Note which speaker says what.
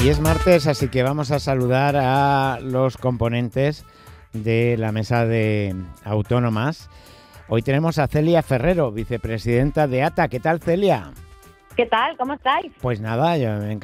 Speaker 1: Y es martes, así que vamos a saludar a los componentes de la mesa de autónomas. Hoy tenemos a Celia Ferrero, vicepresidenta de ATA. ¿Qué tal, Celia?
Speaker 2: ¿Qué tal? ¿Cómo estáis?
Speaker 1: Pues nada, yo me